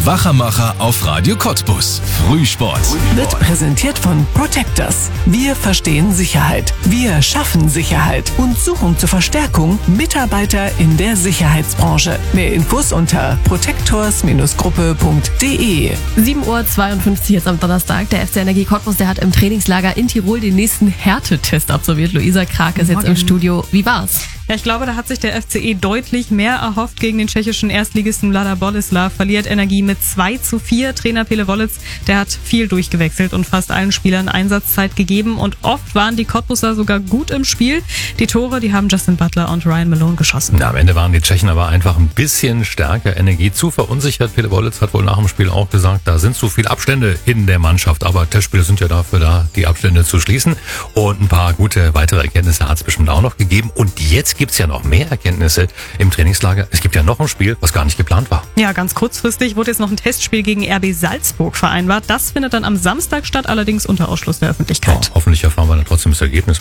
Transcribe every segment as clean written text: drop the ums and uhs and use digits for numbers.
Wachamacher auf Radio Cottbus. Frühsport. Wird präsentiert von Protectors. Wir verstehen Sicherheit. Wir schaffen Sicherheit und suchen zur Verstärkung Mitarbeiter in der Sicherheitsbranche. Mehr Infos unter protectors-gruppe.de. 7:52 Uhr jetzt am Donnerstag. Der FC Energie Cottbus, der hat im Trainingslager in Tirol den nächsten Härtetest absolviert. Luisa Krake ist jetzt im Studio. Wie war's? Ja, ich glaube, da hat sich der FCE deutlich mehr erhofft gegen den tschechischen Erstligisten Mladá Boleslav. Verliert Energie mit 2:4. Trainer Pele Volec, der hat viel durchgewechselt und fast allen Spielern Einsatzzeit gegeben. Und oft waren die Cottbuser sogar gut im Spiel. Die Tore, die haben Justin Butler und Ryan Malone geschossen. Na, am Ende waren die Tschechen aber einfach ein bisschen stärker. Energie zu verunsichert. Pele Volec hat wohl nach dem Spiel auch gesagt, da sind zu viele Abstände in der Mannschaft. Aber Testspiele sind ja dafür da, die Abstände zu schließen. Und ein paar gute weitere Erkenntnisse hat es bestimmt auch noch gegeben. Und jetzt gibt's ja noch mehr Erkenntnisse im Trainingslager. Es gibt ja noch ein Spiel, was gar nicht geplant war. Ja, ganz kurzfristig wurde jetzt noch ein Testspiel gegen RB Salzburg vereinbart. Das findet dann am Samstag statt, allerdings unter Ausschluss der Öffentlichkeit. Oh, hoffentlich erfahren wir dann trotzdem das Ergebnis.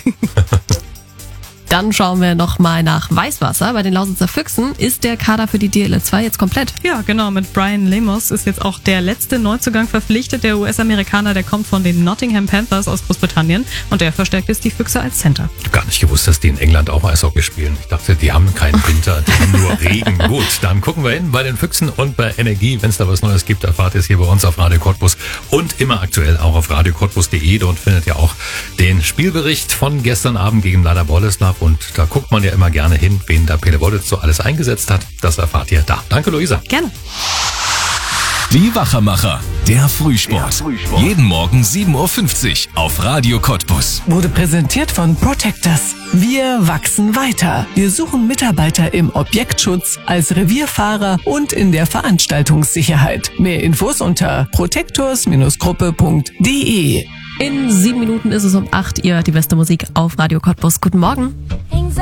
Dann schauen wir nochmal nach Weißwasser. Bei den Lausitzer Füchsen ist der Kader für die DL 2 jetzt komplett. Ja, genau. Mit Brian Lemos ist jetzt auch der letzte Neuzugang verpflichtet. Der US-Amerikaner, der kommt von den Nottingham Panthers aus Großbritannien und der verstärkt jetzt die Füchse als Center. Ich habe gar nicht gewusst, dass die in England auch Eishockey spielen. Ich dachte, die haben keinen Winter, die haben nur Regen. Gut, dann gucken wir hin bei den Füchsen und bei Energie. Wenn es da was Neues gibt, erfahrt ihr es hier bei uns auf Radio Cottbus und immer aktuell auch auf radiocottbus.de. Dort findet ihr auch den Spielbericht von gestern Abend gegen Mladá Boleslav und da guckt man ja immer gerne hin, wen da Pele Volec so alles eingesetzt hat. Das erfahrt ihr da. Danke, Luisa. Gerne. Die Wachamacher. Der Frühsport. Jeden Morgen 7:50 Uhr auf Radio Cottbus. Wurde präsentiert von Protectors. Wir wachsen weiter. Wir suchen Mitarbeiter im Objektschutz, als Revierfahrer und in der Veranstaltungssicherheit. Mehr Infos unter protectors-gruppe.de. In 7 Minuten ist es um 8 Uhr. Die beste Musik auf Radio Cottbus. Guten Morgen.